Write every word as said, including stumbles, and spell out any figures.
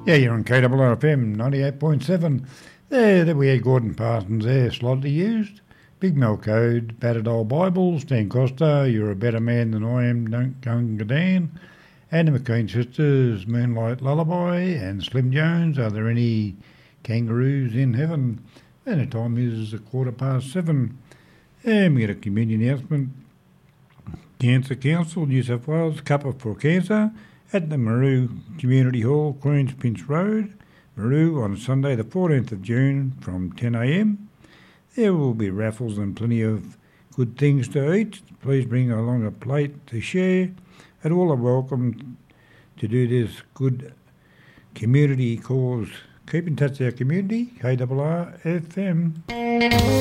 Yeah, you're on K R R F M ninety-eight point seven. There, there we had Gordon Parsons there, slightly used. Big Mel Code, Battered Old Bible, Stan Costa, You're a Better Man Than I Am, Gunga Dan, and the McQueen Sisters, Moonlight Lullaby, and Slim Jones, Are There Any Kangaroos in Heaven? And the time is a quarter past seven. And we get a community announcement. Cancer Council, New South Wales, Cuppa for Cancer at the Maru Community Hall, Queens Pinch Road, Maru, on Sunday the fourteenth of June from ten a m. There will be raffles and plenty of good things to eat. Please bring along a plate to share, and all are welcome to do this good community cause. Keep in touch with our community, K R R F M.